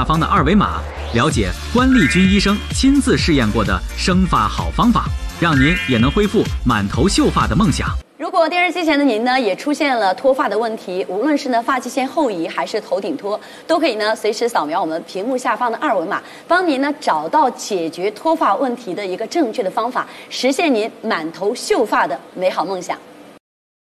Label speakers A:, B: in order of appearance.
A: 下方的二维码，了解关丽君医生亲自试验过的生发好方法，让您也能恢复满头秀发的梦想。
B: 如果电视机前的您呢也出现了脱发的问题，无论是发际线后移还是头顶脱，都可以随时扫描我们屏幕下方的二维码，帮您找到解决脱发问题的一个正确的方法，实现您满头秀发的美好梦想。